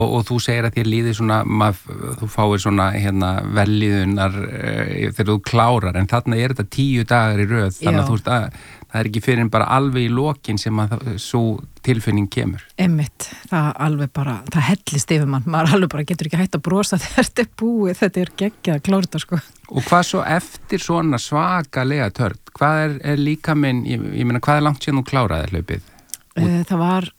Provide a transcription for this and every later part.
Og þú segir að þér líði svona, þú fáir svona vellíðunar þegar þú klárar, en þarna þetta 10 dagar í röð, þannig að þú veist að það ekki fyrir en bara alveg í lokin sem að svo tilfinning kemur. Einmitt, það alveg bara, það hellist yfir mann, maður alveg bara getur ekki hægt að brosa þegar þetta búið, þetta geggjað klárta sko. Og hvað svo eftir svona svakalega törn, hvað líka minn, ég meina hvað langt síðan þú kláraði hlaupið? Það var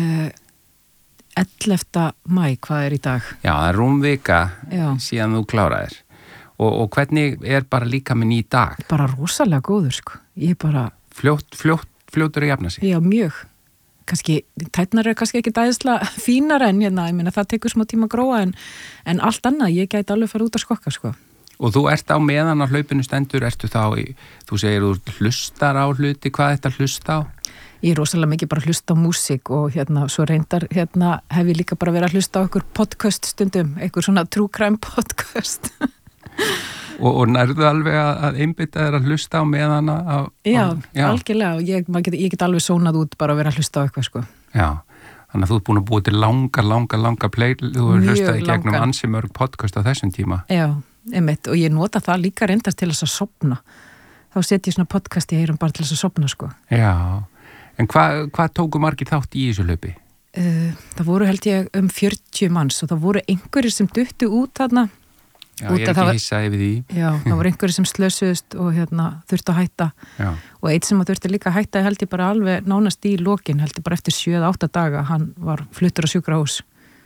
11. maí, hvað í dag? Já, það rúmvika síðan þú kláraðir. Og hvernig bara líka minn í dag? Bara rosalega góður, sko. Ég bara... Fljótur að jafna sig? Já, mjög. Kannski, tætnar kannski ekki dæðislega fínar en ég meina, það tekur smá tíma að gróa en allt annað, ég gæti alveg fara út að skokka, sko. Og þú ert á meðan á hlaupinu stendur, ertu þá, þú segir þú hlustar á hluti, hvað þetta hlusta á? Ég rosalega mikið bara hlusta á músík og svo reyndar hef ég líka bara verið að hlusta á einhver podcast stundum, einhver svona true crime podcast. Og nærðu alveg að einbytta þér að hlusta á meðan á... Já, algjörlega, og ég get alveg sónað út bara að vera að hlusta á eitthvað, sko. Já, þannig að þú ert búin að búa til langa play, þú hefur hlustað í gegnum ansi mörg podcast á þessum tíma. Já, einmitt, og ég nota það líka reyndast til þess að sofna. Þá set ég svona podcast í eyrum bara til þess að sofna, sko. Já, en hvað tóku margir þátt í þessu hlaupi? Það voru held ég 40 manns og það voru einhverjir sem duttu út þarna. Já, ég ekki hissa yfir því. Já, það voru einhverjir sem slösuðust og þurftu að hætta. Já. Og eitt sem þurfti líka að hætta held ég bara alveg nánast í lokin, held ég bara eftir 7-8 daga, hann var fluttur á sjúkrahús.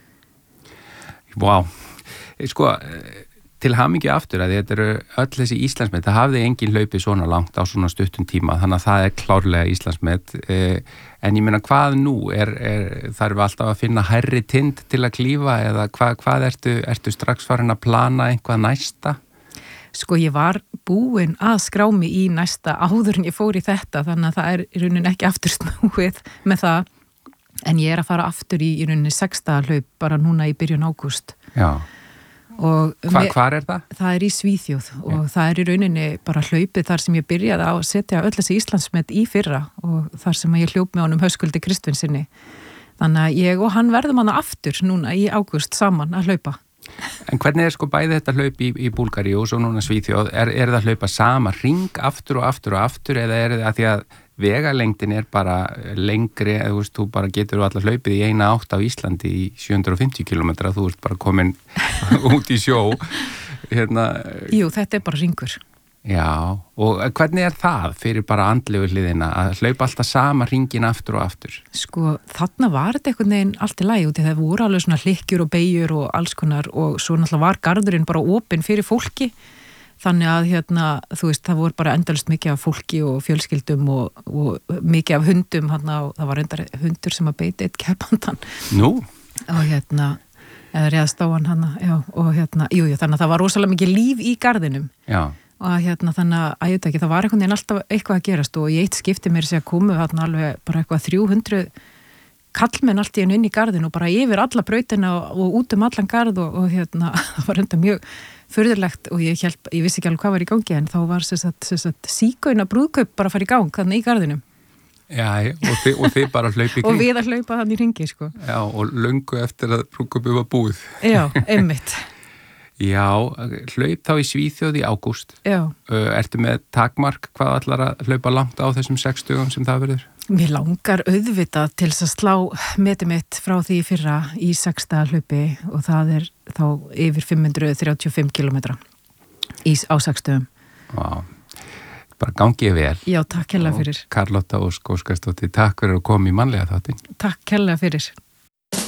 Vá, sko, til hamingju aftur að þetta eru öll þessi Íslandsmet, það hafði engin hlaupið svona langt á svona stuttum tíma, þannig að það klárlega Íslandsmet, en ég meina hvað nú, þarf við alltaf að finna hærri tind til að klífa eða hvað ertu strax farin að plana eitthvað næsta? Sko ég var búin að skrá mig í næsta áður en ég fór í þetta, þannig að það í rauninni ekki aftur snúið með það, en ég að fara aftur í rauninni 6. hlaup bara núna í byrjun ágúst. Já. Hvar það? Það í Svíþjóð og það í rauninni bara hlaupið þar sem ég byrjaði að setja öll þessi Íslandsmet í fyrra og þar sem ég hljóp með honum Höskuldi Kristvinssyni. Þannig að ég og hann verðum hana aftur núna í ágúst saman að hlaupa. En hvernig sko bæði þetta hlaup í Búlgaríu og svo núna Svíþjóð? Er það hlaupa sama hring aftur og aftur og aftur eða það að því að vegalengdin bara lengri, eða þú bara getur allar hlaupið í eina átt á Íslandi í 750 kilometra, þú ert bara komin út í sjó. Jú, þetta bara hringur. Já, og hvernig það fyrir bara andlegu hliðina að hlaupa alltaf sama hringin aftur og aftur? Sko, þarna var þetta einhvern veginn allt í lagi út í það voru alveg svona hlykkjur og beigjur og alls konar og svo náttúrulega var garðurinn bara opinn fyrir fólki. Þannig að þú veist, það voru bara endalist mikið af fólki og fjölskyldum og mikið af hundum og það var endar hundur sem að beita eitt keppandan. Nú? Og eða réðst á hann já, og jú, þannig að það var rosalega mikið líf í garðinum. Já. Og þannig að ég veit ekki, það var einhvern veginn alltaf eitthvað að gerast og í eitt skipti mér sé að komu alveg bara eitthvað 300 kallmenn allt í inn í garðinu og bara yfir alla brautina og út allan garð og það var enda mjög furðulegt og ég vissi ekki alveg hvað var í gangi en þá var sígauna brúðkaup bara að fara í gang þannig í garðinum. Já, og þið bara hlaupi í kring. Og við að hlaupa þannig í ringi, sko. Já, og löngu eftir að brúðkaupi var búið. Já, einmitt. Já, hlaup þá í Svíþjóð í ágúst. Já. Ertu með takmark hvað allar að hlaupa langt á þessum 6 dögum sem það verður? Mér langar auðvitað til að slá metið mitt frá því fyrra í 6. hlaupi og það þá yfir 535 kilometra á 6 dögum. Vá, bara gangið vel. Já, takk kærlega fyrir. Karlotta Ósk Óskarsdóttir, takk fyrir að koma í mannlega þáttinn. Takk kærlega fyrir.